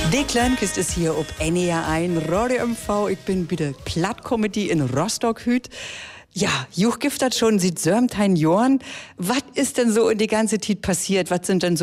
Die Kleinkist ist hier ob NER1 Radio MV. Ich bin bei der Plattkomödie in Rostock hüt. Ja, Juch gibt das schon seit 17 Jahren. Was ist denn so in die ganze Zeit passiert? Was sind denn so